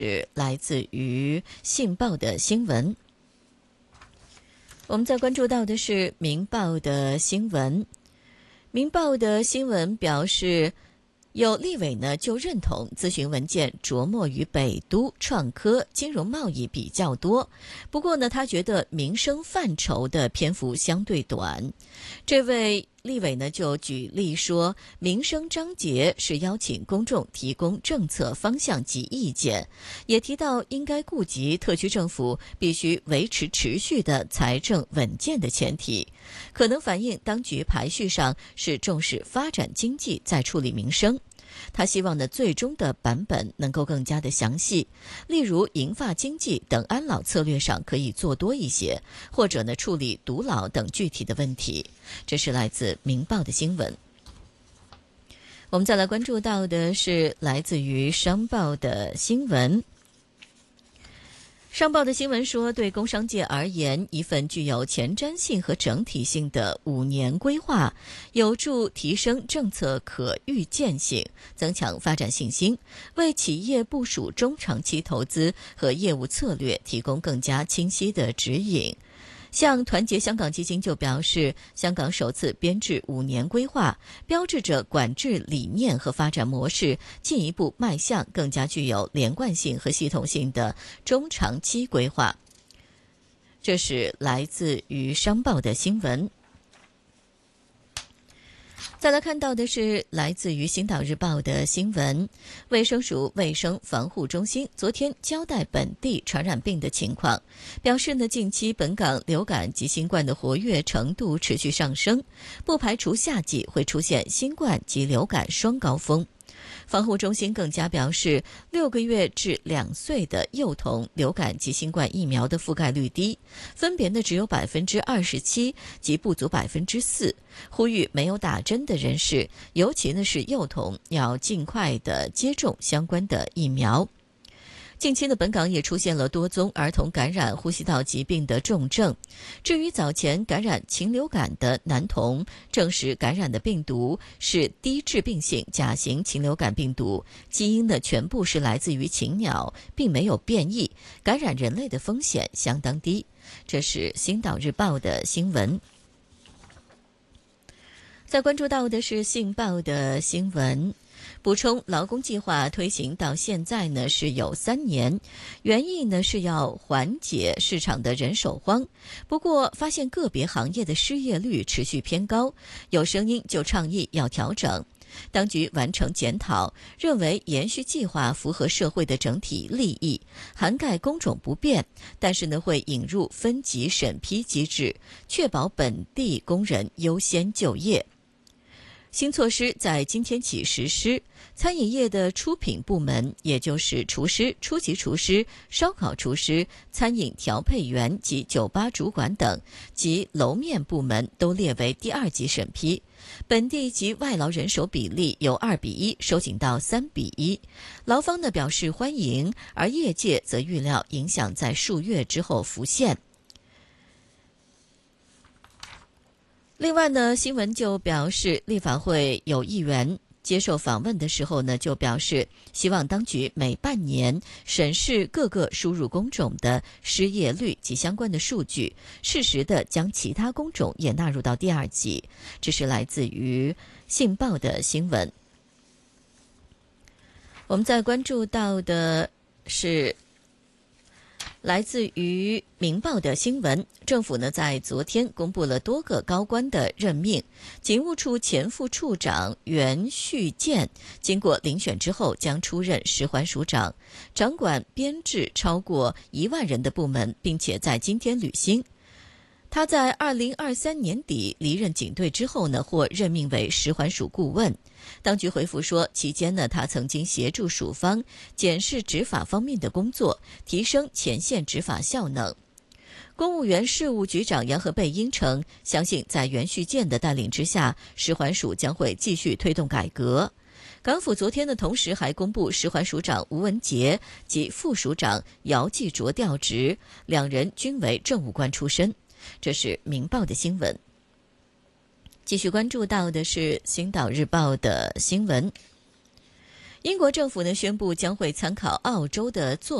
是来自于《信报》的新闻。我们再关注到的是《明报》的新闻。《明报》的新闻表示，有立委呢就认同咨询文件着墨于北都、创科、金融贸易比较多，不过呢，他觉得民生范畴的篇幅相对短。这位立委呢就举例说，民生章节是邀请公众提供政策方向及意见，也提到应该顾及特区政府必须维持持续的财政稳健的前提，可能反映当局排序上是重视发展经济再处理民生。他希望呢，最终的版本能够更加的详细，例如银发经济等安老策略上可以做多一些，或者呢处理独老等具体的问题。这是来自《明报》的新闻。我们再来关注到的是来自于《商报》的新闻。商报的新闻说，对工商界而言，一份具有前瞻性和整体性的5年规划，有助提升政策可预见性，增强发展信心，为企业部署中长期投资和业务策略提供更加清晰的指引。像团结香港基金就表示，香港首次编制5年规划，标志着管制理念和发展模式进一步迈向更加具有连贯性和系统性的中长期规划。这是来自于商报的新闻。再来看到的是来自于《星岛日报》的新闻，卫生署卫生防护中心昨天交代本地传染病的情况，表示呢，近期本港流感及新冠的活跃程度持续上升，不排除夏季会出现新冠及流感双高峰。防护中心更加表示，6个月至2岁的幼童流感及新冠疫苗的覆盖率低，分别呢只有27%及不足4%，呼吁没有打针的人士，尤其呢是幼童，要尽快的接种相关的疫苗。近期的本港也出现了多宗儿童感染呼吸道疾病的重症。至于早前感染禽流感的男童，证实感染的病毒是低致病性甲型禽流感病毒，基因呢全部是来自于禽鸟，并没有变异，感染人类的风险相当低。这是《星岛日报》的新闻。再关注到的是《信报》的新闻。补充劳工计划推行到现在呢是有3年，原意呢是要缓解市场的人手荒，不过发现个别行业的失业率持续偏高，有声音就倡议要调整。当局完成检讨，认为延续计划符合社会的整体利益，涵盖工种不变，但是呢会引入分级审批机制，确保本地工人优先就业。新措施在今天起实施，餐饮业的出品部门，也就是厨师、初级厨师、烧烤厨师、餐饮调配员及酒吧主管等，及楼面部门都列为第2级审批。本地及外劳人手比例由2:1收紧到3:1。劳方呢表示欢迎，而业界则预料影响在数月之后浮现。另外呢，新闻就表示，立法会有议员接受访问的时候呢，就表示希望当局每半年审视各个输入工种的失业率及相关的数据，适时的将其他工种也纳入到第2级。这是来自于《信报》的新闻。我们再关注到的是来自于《明报》的新闻，政府呢在昨天公布了多个高官的任命。警务处前副处长袁旭健经过遴选之后，将出任食环署长，掌管编制超过1万人的部门，并且在今天履新。他在2023年底离任警队之后呢，获任命为食环署顾问。当局回复说，期间呢，他曾经协助署方检视执法方面的工作，提升前线执法效能。公务员事务局长杨和贝应承，相信在袁旭健的带领之下，食环署将会继续推动改革。港府昨天的同时还公布食环署长吴文杰及副署长姚继卓调职，2人均为政务官出身。这是《明报》的新闻。继续关注到的是《星岛日报》的新闻。 英国政府呢宣布将会参考澳洲的做